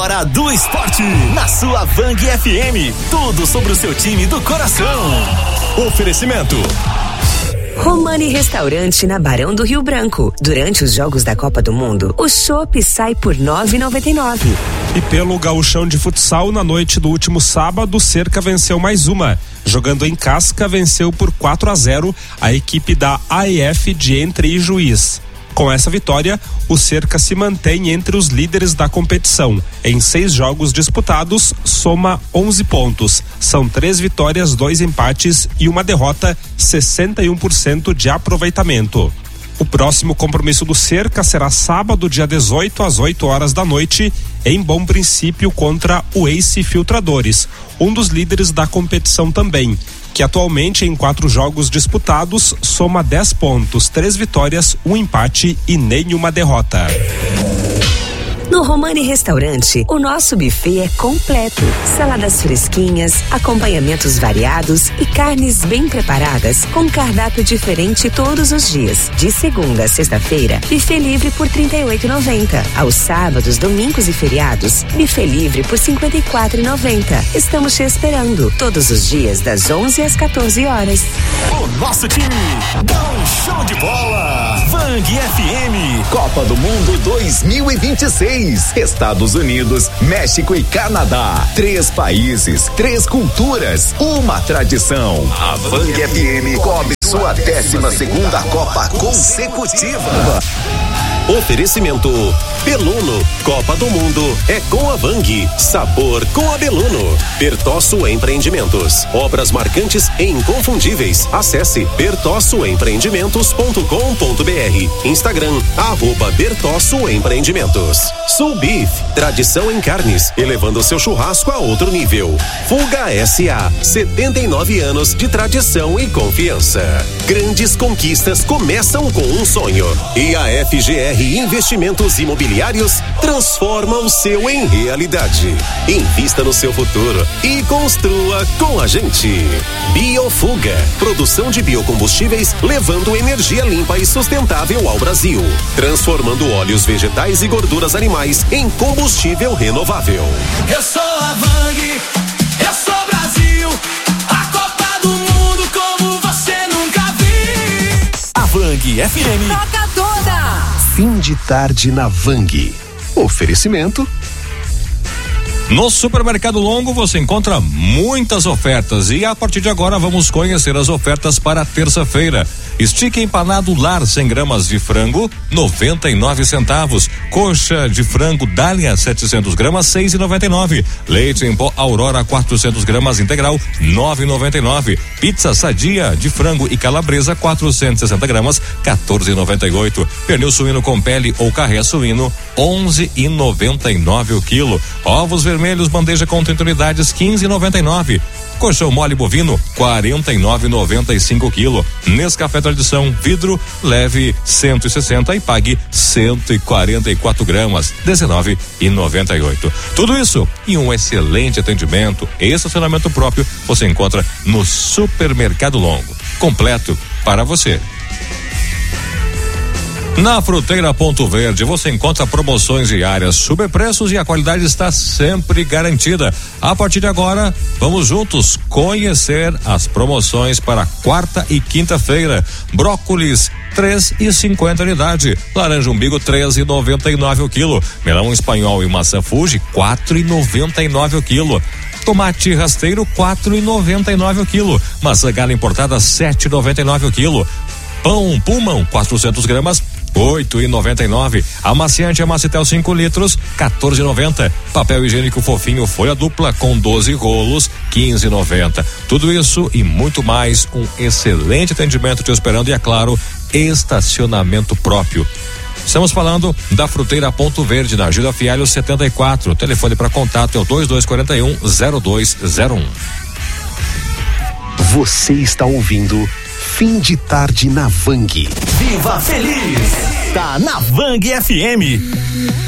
Hora do Esporte, na sua Vang FM. Tudo sobre o seu time do coração. Oferecimento. Romani Restaurante na Barão do Rio Branco. Durante os Jogos da Copa do Mundo, o chopp sai por R$ 9,99. E pelo Gauchão de Futsal, na noite do último sábado, o Cerca venceu mais uma. Jogando em Casca, venceu por 4-0 a equipe da AEF de Entre e Juiz. Com essa vitória, o Cerca se mantém entre os líderes da competição. Em 6 jogos disputados, soma 11 pontos. São 3 vitórias, 2 empates e uma derrota, 61% de aproveitamento. O próximo compromisso do Cerca será sábado, dia 18, às 8 horas da noite, em Bom Princípio, contra o Ace Filtradores, um dos líderes da competição também, que atualmente em 4 jogos disputados soma 10 pontos, 3 vitórias, 1 empate e nenhuma derrota. No Romani Restaurante, o nosso buffet é completo. Saladas fresquinhas, acompanhamentos variados e carnes bem preparadas com cardápio diferente todos os dias. De segunda a sexta-feira, buffet livre por R$ 38,90. Aos sábados, domingos e feriados, buffet livre por R$ 54,90. Estamos te esperando todos os dias das 11 às 14 horas. O nosso time dá um show de bola. Vang FM, Copa do Mundo 2026. Estados Unidos, México e Canadá. 3 países, 3 culturas, uma tradição. A Vang FM cobre sua 12ª Copa consecutiva. Oferecimento Beluno, Copa do Mundo é com a Vang, sabor com a Beluno. Bertosso Empreendimentos, obras marcantes e inconfundíveis. Acesse bertossoempreendimentos.com.br. Instagram, @Bertosso Empreendimentos. Sul Beef, tradição em carnes, elevando seu churrasco a outro nível. Fuga SA, 79 anos de tradição e confiança. Grandes conquistas começam com um sonho. E a FGR Investimentos Imobiliários transforma o seu em realidade. Invista no seu futuro e construa com a gente. Biofuga, produção de biocombustíveis levando energia limpa e sustentável ao Brasil, transformando óleos vegetais e gorduras animais em combustível renovável. Eu sou a Vang, eu sou Brasil, a Copa do Mundo como você nunca viu. A Vang FM toca toda. Fim de tarde na Vang. Oferecimento. No Supermercado Longo você encontra muitas ofertas e a partir de agora vamos conhecer as ofertas para terça-feira. Stick empanado lar 100 gramas de frango, 99 centavos. Coxa de frango Dália 700 gramas, 6,99. Leite em pó Aurora 400 gramas integral, 9,99. Pizza Sadia de frango e calabresa 460 gramas, 14,98. Pernil suíno com pele ou carré suíno, 11,99 o quilo. Ovos vermelhos bandeja com 30 unidades, 15,99. Colchão mole bovino, 49,95 quilo. Nescafé Tradição vidro, leve 160 e pague 144 gramas, 19,98. Tudo isso e um excelente atendimento e estacionamento próprio você encontra no Supermercado Longo, completo para você. Na Fruteira Ponto Verde você encontra promoções diárias, sobrepreços e a qualidade está sempre garantida. A partir de agora, vamos juntos conhecer as promoções para quarta e quinta-feira. Brócolis 3,50 unidade, laranja umbigo 13,99 o quilo, melão espanhol e maçã Fuji 4,99 o quilo. Tomate rasteiro 4,99 o quilo, maçã gala importada 7,99 o quilo. Pão Pulmão 400 gramas 8,99. Amaciante Amacitel 5 litros 14,90. Papel higiênico fofinho folha dupla com 12 rolos 15,90. Tudo isso e muito mais, um excelente atendimento te esperando e é claro, estacionamento próprio. Estamos falando da Fruteira Ponto Verde, na Gilda Fialho 74. O telefone para contato é o 2241-0201. Você está ouvindo Fim de Tarde na Vang. Viva Feliz! Tá na Vang FM.